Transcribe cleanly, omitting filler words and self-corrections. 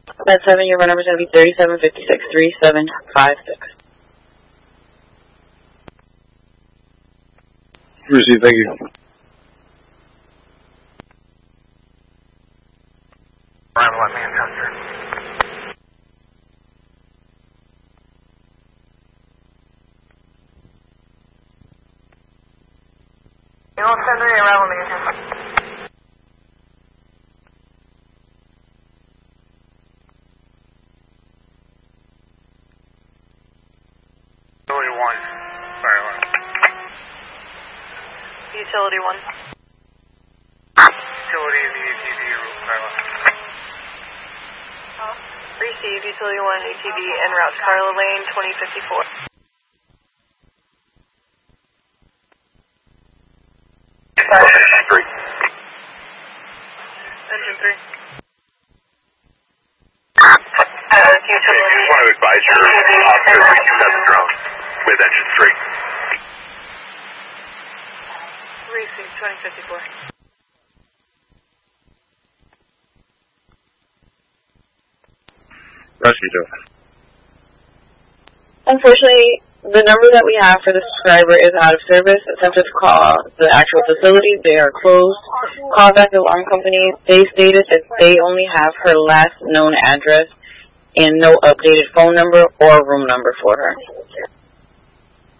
That 7, your run number is going to be 3756-3756. Receive, thank you. Arrival at Manchester. You want to send me arrival Manchester? Utility 1. Sorry, Utility 1. Utility in the ATV route, Receive Utility 1 ATV en route to Carla Lane 2054. Engine 3. Engine 3. Utility. I want to advise your officer that you have a drone with engine 3. Receive 2054. Rescue 2. Unfortunately, the number that we have for the subscriber is out of service. Attempt to call the actual facility. They are closed. Contact the alarm company. They stated that they only have her last known address and no updated phone number or room number for her.